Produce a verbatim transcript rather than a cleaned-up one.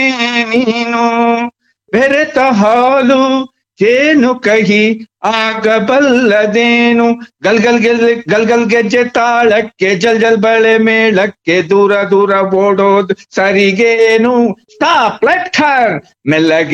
ನೀನು ಬೆರೆತ ಹಾಲು ಜೇನು ಕಹಿ ಆಗಬಲ್ಲದೇನು. ಗಲ್ ಗಲ್ ಗೆಲ್ ಗಲ್ ಗಲ್ ಗೆಜ್ಜೆ ತಾಳಕ್ಕೆ ಜಲ್ ಜಲ್ ಬಳೆ ಮೇಳಕ್ಕೆ ದೂರ ದೂರ ಓಡೋದು ಸರಿಗೇನು. ಸ್ಟಾಪ್ ಲೆಟ್ ಹರ್ ಮೆಲ್ಲಗೆ